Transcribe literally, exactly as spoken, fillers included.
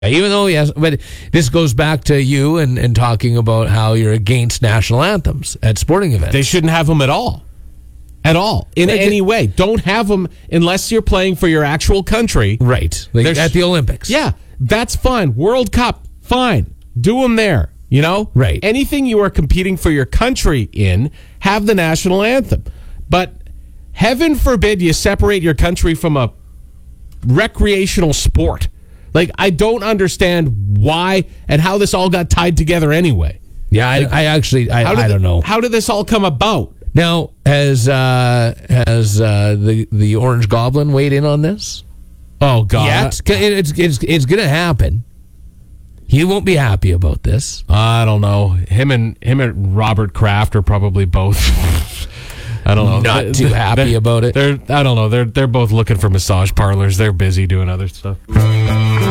Even though, yes, but this goes back to you and, and talking about how you're against national anthems at sporting events. They shouldn't have them at all. At all. In Like any it- way. Don't have them unless you're playing for your actual country. Right. Like There's- at the Olympics. Yeah, that's fine. World Cup, fine. Do them there, you know? Right. Anything you are competing for your country in, have the national anthem. But heaven forbid you separate your country from a recreational sport. Like, I don't understand why and how this all got tied together anyway. Yeah, I, I actually, I, How did I don't the- know. How did this all come about? Now, has uh, has uh, the the Orange Goblin weighed in on this? Oh, God. Yet? It's it's it's going to happen. He won't be happy about this. I don't know. Him and him and Robert Kraft are probably both. I don't know. Not They- too happy they're- about it. They're. I don't know. They're they're both looking for massage parlors. They're busy doing other stuff.